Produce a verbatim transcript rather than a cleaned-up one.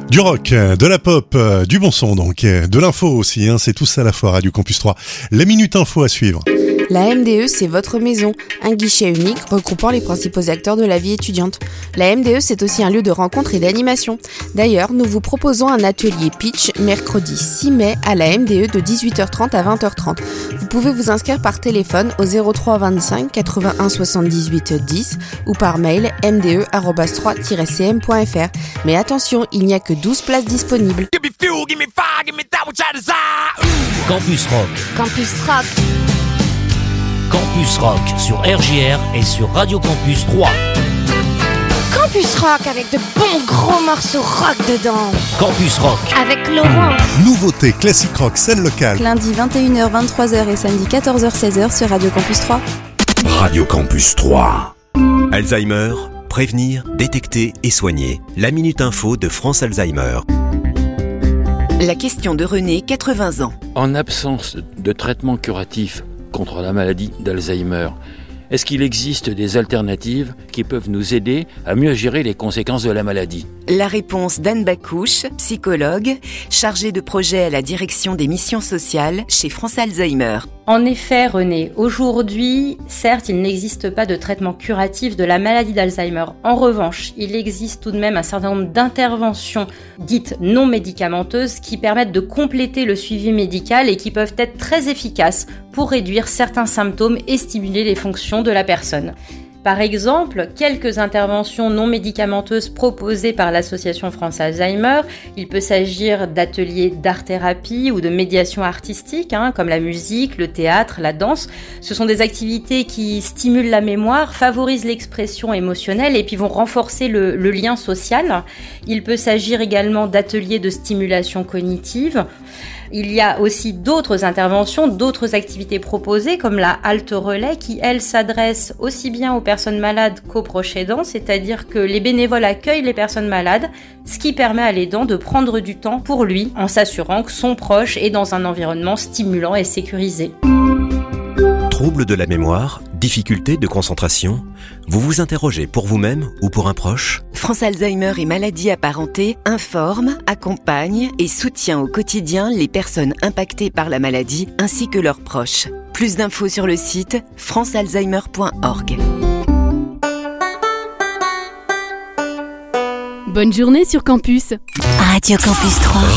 Du rock, de la pop, du bon son donc, de l'info aussi, hein, c'est tout ça à la fois Radio Campus trois. La Minute Info à suivre. La M D E, c'est votre maison, un guichet unique regroupant les principaux acteurs de la vie étudiante. La M D E, c'est aussi un lieu de rencontre et d'animation. D'ailleurs, nous vous proposons un atelier pitch mercredi six mai à la M D E de dix-huit heures trente à vingt heures trente. Vous pouvez vous inscrire par téléphone au zéro trois vingt-cinq quatre-vingt-un soixante-dix-huit dix ou par mail m d e arobase trois tiret c m point f r. Mais attention, il n'y a que douze places disponibles. Campus Rock. Campus Rock. Campus Rock sur R J R et sur Radio Campus trois. Campus Rock avec de bons gros morceaux rock dedans. Campus Rock avec Laurent. Nouveauté classique rock, scène locale. Lundi vingt et une heures vingt-trois heures et samedi quatorze heures seize heures sur Radio Campus trois. Radio Campus trois. Alzheimer, prévenir, détecter et soigner. La Minute Info de France Alzheimer. La question de René, quatre-vingts ans. En absence de traitement curatif contre la maladie d'Alzheimer, est-ce qu'il existe des alternatives qui peuvent nous aider à mieux gérer les conséquences de la maladie ? La réponse d'Anne Bacouche, psychologue, chargée de projet à la direction des missions sociales chez France Alzheimer. En effet, René, aujourd'hui, certes, il n'existe pas de traitement curatif de la maladie d'Alzheimer. En revanche, il existe tout de même un certain nombre d'interventions dites non médicamenteuses qui permettent de compléter le suivi médical et qui peuvent être très efficaces pour réduire certains symptômes et stimuler les fonctions de la personne. Par exemple, quelques interventions non médicamenteuses proposées par l'association France Alzheimer. Il peut s'agir d'ateliers d'art-thérapie ou de médiation artistique, hein, comme la musique, le théâtre, la danse. Ce sont des activités qui stimulent la mémoire, favorisent l'expression émotionnelle et puis vont renforcer le, le lien social. Il peut s'agir également d'ateliers de stimulation cognitive. Il y a aussi d'autres interventions, d'autres activités proposées comme la halte relais qui, elle, s'adresse aussi bien aux personnes malades qu'aux proches aidants, c'est-à-dire que les bénévoles accueillent les personnes malades, ce qui permet à l'aidant de prendre du temps pour lui en s'assurant que son proche est dans un environnement stimulant et sécurisé. Troubles de la mémoire, difficultés de concentration, vous vous interrogez pour vous-même ou pour un proche ? France Alzheimer et maladies apparentées informe, accompagne et soutient au quotidien les personnes impactées par la maladie ainsi que leurs proches. Plus d'infos sur le site france alzheimer point org. Bonne journée sur Campus. Radio Campus trois.